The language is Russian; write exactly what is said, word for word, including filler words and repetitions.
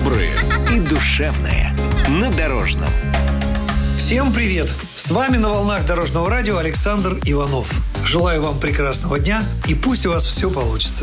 добрые и душевные на Дорожном. Всем привет! С вами на волнах Дорожного радио Александр Иванов. Желаю вам прекрасного дня и пусть у вас все получится.